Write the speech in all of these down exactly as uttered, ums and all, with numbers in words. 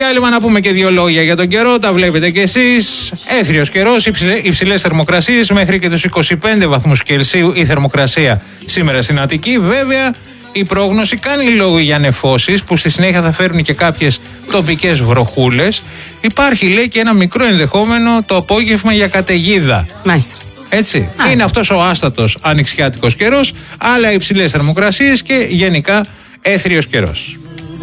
Διάλειμμα να πούμε και δύο λόγια για τον καιρό, τα βλέπετε κι εσείς. Έθριος καιρός, υψηλές θερμοκρασίες μέχρι και τους είκοσι πέντε βαθμούς Κελσίου η θερμοκρασία σήμερα στην Αττική. Βέβαια, η πρόγνωση κάνει λόγο για νεφώσεις που στη συνέχεια θα φέρουν και κάποιες τοπικές βροχούλες. Υπάρχει, λέει, και ένα μικρό ενδεχόμενο το απόγευμα για καταιγίδα. Μάλιστα. Έτσι. Α. Είναι αυτός ο άστατος ανοιξιάτικος καιρός, άλλα υψηλές θερμοκρασίες και γενικά έθριος καιρός.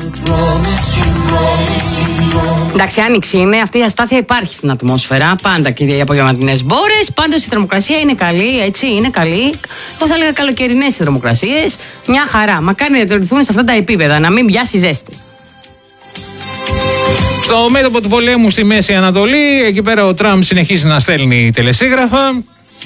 Εντάξει, άνοιξη είναι. Αυτή η αστάθεια υπάρχει στην ατμόσφαιρα. Πάντα και οι απογευματινές μπόρες. Πάντως η θερμοκρασία είναι καλή, έτσι, είναι καλή. Εγώ θα έλεγα καλοκαιρινές θερμοκρασίες. Μια χαρά. Μακάρι να διατηρηθούν σε αυτά τα επίπεδα, να μην πιάσει ζέστη. Στο μέτωπο του πολέμου στη Μέση Ανατολή, εκεί πέρα ο Τραμπ συνεχίζει να στέλνει τελεσίγραφα.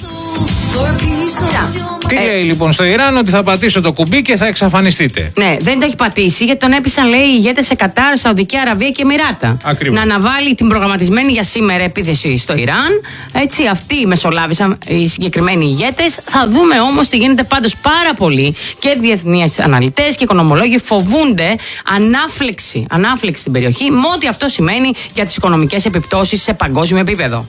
Τι Ε, λέει λοιπόν στο Ιράν? Ότι θα πατήσω το κουμπί και θα εξαφανιστείτε. Ναι, δεν τα έχει πατήσει γιατί τον έπεισαν, λέει, οι ηγέτες σε Κατάρ, Σαουδική Αραβία και Εμιράτα. Ακριβώς. Να αναβάλει την προγραμματισμένη για σήμερα επίθεση στο Ιράν. Έτσι, αυτοί μεσολάβησαν οι συγκεκριμένοι ηγέτες. Θα δούμε όμως τι γίνεται. Πάντως πάρα πολλοί και διεθνείς αναλυτές και οικονομολόγοι φοβούνται ανάφλεξη, ανάφλεξη στην περιοχή, με ό,τι αυτό σημαίνει για τις οικονομικές επιπτώσεις σε παγκόσμιο επίπεδο.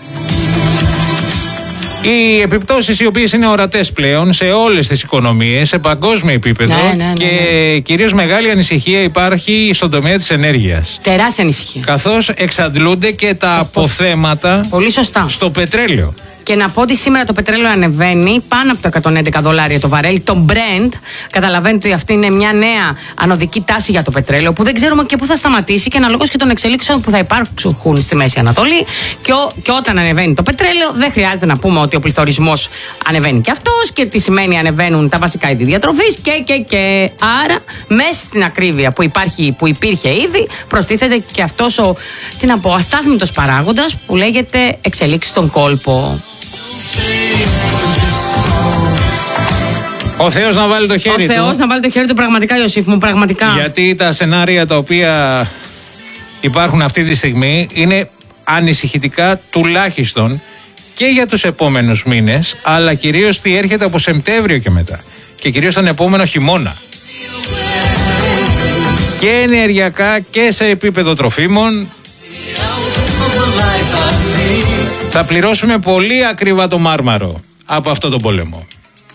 Οι επιπτώσεις οι οποίες είναι ορατές πλέον σε όλες τις οικονομίες, σε παγκόσμιο επίπεδο, Ναι, ναι, ναι, και ναι. κυρίως μεγάλη ανησυχία υπάρχει στον τομέα της ενέργειας. Τεράστια ανησυχία. Καθώς εξαντλούνται και τα αποθέματα Πολύ σωστά. στο πετρέλαιο. Και να πω ότι σήμερα το πετρέλαιο ανεβαίνει πάνω από το εκατόν έντεκα δολάρια το βαρέλ. Το Brent, καταλαβαίνετε ότι αυτή είναι μια νέα ανωδική τάση για το πετρέλαιο που δεν ξέρουμε και πού θα σταματήσει και αναλόγως και των εξελίξεων που θα υπάρχουν στη Μέση Ανατολή. Και, ο, και όταν ανεβαίνει το πετρέλαιο, δεν χρειάζεται να πούμε ότι ο πληθωρισμός ανεβαίνει και αυτός και τι σημαίνει ανεβαίνουν τα βασικά είδη διατροφής και, και, και. Άρα, μέσα στην ακρίβεια που, υπάρχει, που υπήρχε ήδη, προστίθεται και αυτός ο, τι να πω, αστάθμητος παράγοντας που λέγεται εξελίξει στον κόλπο. Ο Θεός να βάλει το χέρι Ο του. Θεός να βάλει το χέρι του πραγματικά, Ιωσήφ μου, πραγματικά. Γιατί τα σενάρια τα οποία υπάρχουν αυτή τη στιγμή είναι ανησυχητικά τουλάχιστον και για τους επόμενους μήνες, αλλά κυρίως τι έρχεται από Σεπτέμβριο και μετά. Και κυρίως τον επόμενο χειμώνα. Και ενεργειακά και σε επίπεδο τροφίμων. Θα πληρώσουμε πολύ ακριβά το μάρμαρο από αυτό το πόλεμο.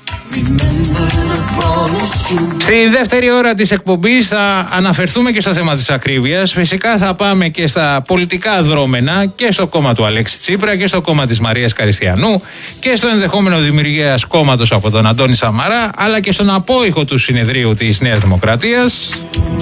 Στη δεύτερη ώρα της εκπομπής θα αναφερθούμε και στο θέμα της ακρίβειας. Φυσικά θα πάμε και στα πολιτικά δρόμενα και στο κόμμα του Αλέξη Τσίπρα και στο κόμμα της Μαρίας Καριστιανού και στο ενδεχόμενο δημιουργίας κόμματος από τον Αντώνη Σαμαρά, αλλά και στον απόϊχο του συνεδρίου της Νέας Δημοκρατίας.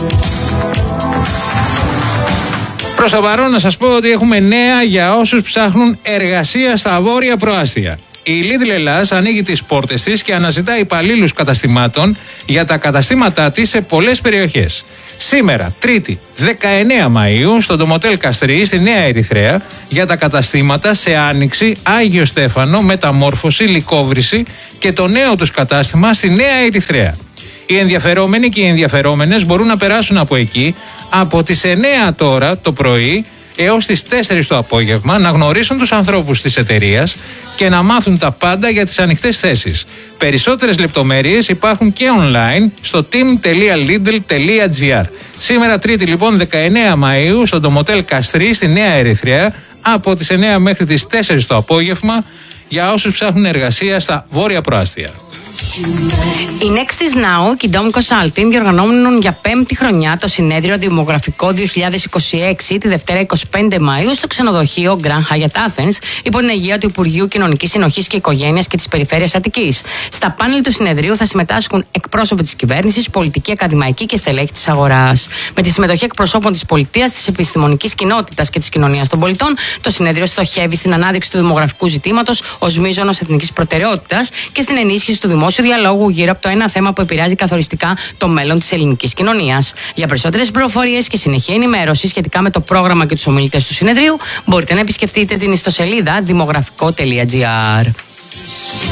Προς το παρόν να σας πω ότι έχουμε νέα για όσους ψάχνουν εργασία στα βόρεια προάστια. Η Lidl Ελλάς ανοίγει τις πόρτες της και αναζητά υπαλλήλους καταστημάτων για τα καταστήματά της σε πολλές περιοχές. Σήμερα, Τρίτη, δεκαεννέα Μαΐου, στο Ντομοτέλ Καστρί, στη Νέα Ερυθρέα, για τα καταστήματα σε Άνοιξη, Άγιο Στέφανο, Μεταμόρφωση, Λυκόβρηση και το νέο τους κατάστημα στη Νέα Ερυθρέα. Οι ενδιαφερόμενοι και οι ενδιαφερόμενες μπορούν να περάσουν από εκεί από τις εννέα τώρα το πρωί έως τις τέσσερις το απόγευμα, να γνωρίσουν τους ανθρώπους της εταιρείας και να μάθουν τα πάντα για τις ανοιχτές θέσεις. Περισσότερες λεπτομέρειες υπάρχουν και online στο team τελεία lidl τελεία gr. Σήμερα Τρίτη λοιπόν δεκαεννέα Μαΐου στο Ντομοτέλ Καστρί στη Νέα Ερυθρέα από τις εννέα μέχρι τις τέσσερις το απόγευμα για όσους ψάχνουν εργασία στα βόρεια προάστια. Η Nextis Now και η Dom Consulting διοργανώνουν για πέμπτη χρονιά το συνέδριο Δημογραφικό δύο χιλιάδες είκοσι έξι τη Δευτέρα είκοσι πέντε Μαΐου στο ξενοδοχείο Grand Hyatt Athens υπό την αιγεία του Υπουργείου Κοινωνικής Συνοχής και Οικογένειας και της Περιφέρειας Αττικής. Στα πάνελ του συνεδρίου θα συμμετάσχουν εκπρόσωποι της κυβέρνησης, πολιτικοί, ακαδημαϊκοί και στελέχη της αγοράς. Με τη συμμετοχή εκπροσώπων της πολιτείας, της επιστημονικής κοινότητας και της κοινωνίας των πολιτών, το συνέδριο στοχεύει στην ανάδειξη του δημογραφικού ζητήματος ως μείζωνος εθνικής προτεραιότητας και στην ενίσχυση του δημόσιου διαλόγου γύρω από το ένα θέμα που επηρεάζει καθοριστικά το μέλλον της ελληνικής κοινωνίας. Για περισσότερες πληροφορίες και συνεχή ενημέρωση σχετικά με το πρόγραμμα και τους ομιλητές του συνεδρίου, μπορείτε να επισκεφτείτε την ιστοσελίδα δημογραφικό τελεία gr.